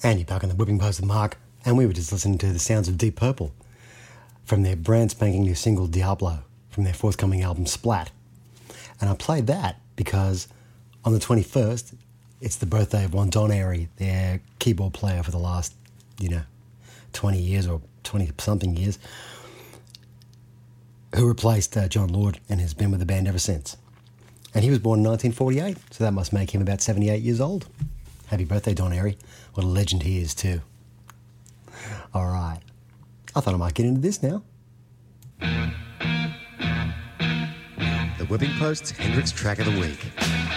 Andy Buck and the Whipping Post with Mark, and we were just listening to the sounds of Deep Purple from their brand spanking new single Diablo from their forthcoming album Splat. And I played that because on the 21st, it's the birthday of Juan Don Airy, their keyboard player for the last, 20 years or 20-something years, who replaced John Lord and has been with the band ever since. And he was born in 1948, so that must make him about 78 years old. Happy birthday, Don Airy. What a legend he is, too. All right. I thought I might get into this now. The Whipping Post's Hendrix Track of the Week.